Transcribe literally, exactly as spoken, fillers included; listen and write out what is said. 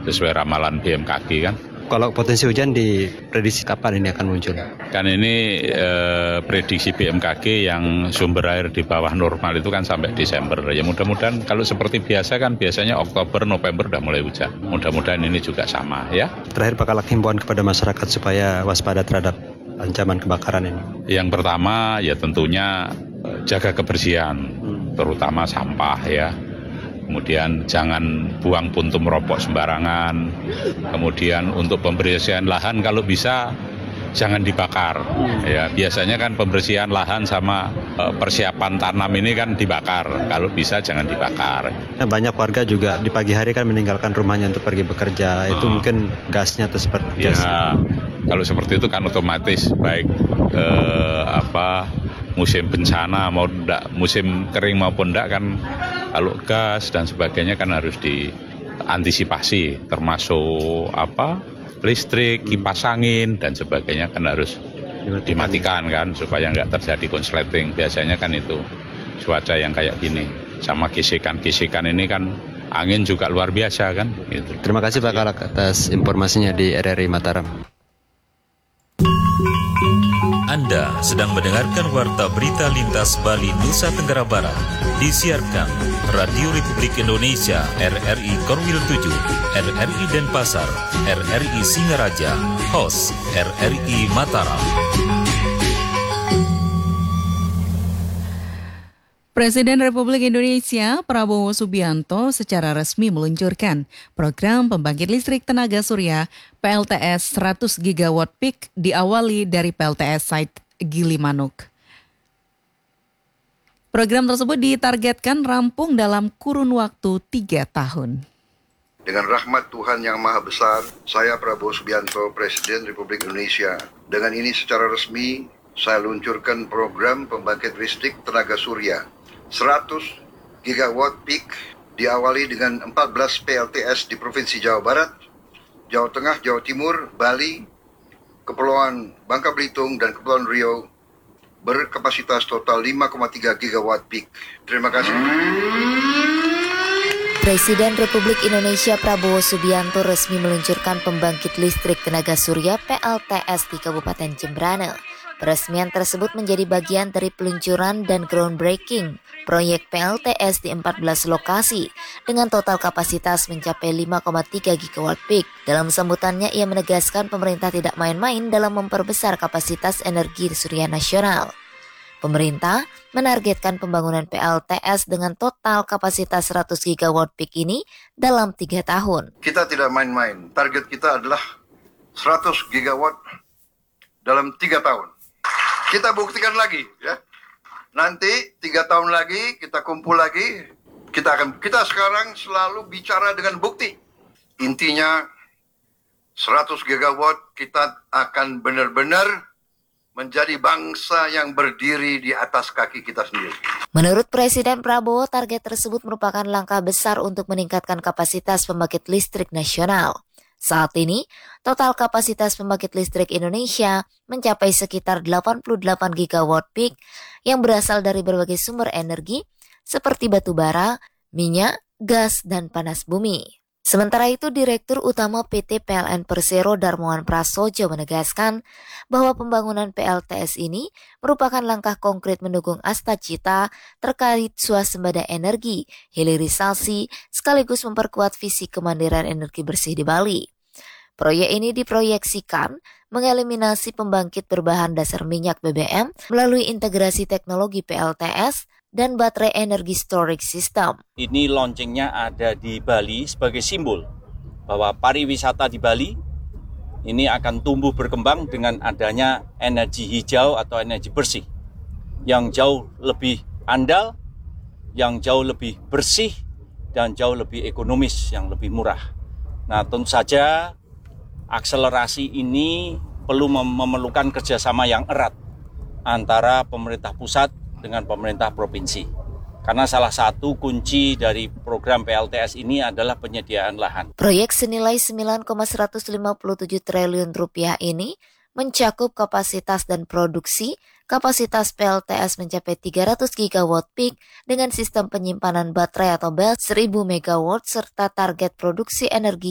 sesuai ramalan B M K G kan. Kalau potensi hujan diprediksi kapan ini akan muncul? Kan ini eh, prediksi B M K G yang sumber air di bawah normal itu kan sampai Desember. Ya mudah-mudahan kalau seperti biasa kan biasanya Oktober, November udah mulai hujan. Mudah-mudahan ini juga sama ya. Terakhir Pak Kalak, himbauan kepada masyarakat supaya waspada terhadap ancaman kebakaran ini. Yang pertama ya tentunya jaga kebersihan, terutama sampah ya. Kemudian jangan buang puntung rokok sembarangan. Kemudian untuk pembersihan lahan kalau bisa jangan dibakar. Ya, biasanya kan pembersihan lahan sama e, persiapan tanam ini kan dibakar. Kalau bisa jangan dibakar. Nah, banyak warga juga di pagi hari kan meninggalkan rumahnya untuk pergi bekerja. Itu hmm. mungkin gasnya atau seperti ya, gas. Kalau seperti itu kan otomatis baik e, apa musim bencana mau enggak, musim kering maupun enggak kan kalau gas dan sebagainya kan harus diantisipasi, termasuk apa listrik, kipas angin dan sebagainya kan harus dimatikan kan supaya enggak terjadi konsleting. Biasanya kan itu cuaca yang kayak gini sama gesekan-gesekan ini kan angin juga luar biasa kan gitu. Terima kasih Pak Kalak atas informasinya di R R I Mataram. Anda sedang mendengarkan Warta Berita Lintas Bali Nusa Tenggara Barat, disiarkan Radio Republik Indonesia R R I Korwil tujuh, R R I Denpasar, R R I Singaraja, host R R I Mataram. Presiden Republik Indonesia Prabowo Subianto secara resmi meluncurkan program pembangkit listrik tenaga surya P L T S seratus gigawatt peak diawali dari P L T S site Gilimanuk. Program tersebut ditargetkan rampung dalam kurun waktu tiga tahun. Dengan rahmat Tuhan Yang Maha Besar, saya Prabowo Subianto, Presiden Republik Indonesia. Dengan ini secara resmi, saya luncurkan program pembangkit listrik tenaga surya seratus gigawatt peak diawali dengan empat belas P L T S di Provinsi Jawa Barat, Jawa Tengah, Jawa Timur, Bali, Kepulauan Bangka Belitung, dan Kepulauan Riau berkapasitas total lima koma tiga gigawatt peak. Terima kasih. Presiden Republik Indonesia Prabowo Subianto resmi meluncurkan pembangkit listrik tenaga surya P L T S di Kabupaten Jembrana. Peresmian tersebut menjadi bagian dari peluncuran dan groundbreaking proyek P L T S di empat belas lokasi dengan total kapasitas mencapai lima koma tiga gigawatt peak. Dalam sambutannya, ia menegaskan pemerintah tidak main-main dalam memperbesar kapasitas energi surya nasional. Pemerintah menargetkan pembangunan P L T S dengan total kapasitas seratus gigawatt peak ini dalam tiga tahun. Kita tidak main-main. Target kita adalah seratus gigawatt dalam tiga tahun. Kita buktikan lagi, ya. Nanti tiga tahun lagi kita kumpul lagi. Kita akan kita sekarang selalu bicara dengan bukti. Intinya seratus gigawatt kita akan benar-benar menjadi bangsa yang berdiri di atas kaki kita sendiri. Menurut Presiden Prabowo, target tersebut merupakan langkah besar untuk meningkatkan kapasitas pembangkit listrik nasional. Saat ini, total kapasitas pembangkit listrik Indonesia mencapai sekitar delapan puluh delapan gigawatt peak yang berasal dari berbagai sumber energi seperti batu bara, minyak, gas, dan panas bumi. Sementara itu, Direktur Utama P T P L N Persero Darmawan Prasojo menegaskan bahwa pembangunan P L T S ini merupakan langkah konkret mendukung Astacita terkait swasembada energi, hilirisasi, sekaligus memperkuat visi kemandirian energi bersih di Bali. Proyek ini diproyeksikan mengeliminasi pembangkit berbahan dasar minyak B B M melalui integrasi teknologi P L T S dan baterai energi storage system. Ini launchingnya ada di Bali sebagai simbol bahwa pariwisata di Bali ini akan tumbuh berkembang dengan adanya energi hijau atau energi bersih yang jauh lebih andal, yang jauh lebih bersih, dan jauh lebih ekonomis, yang lebih murah. Nah, tentu saja akselerasi ini perlu memerlukan kerjasama yang erat antara pemerintah pusat dengan pemerintah provinsi. Karena salah satu kunci dari program P L T S ini adalah penyediaan lahan. Proyek senilai sembilan koma seratus lima puluh tujuh triliun rupiah ini mencakup kapasitas dan produksi. Kapasitas P L T S mencapai tiga ratus gigawatt peak dengan sistem penyimpanan baterai atau B E S seribu megawatt serta target produksi energi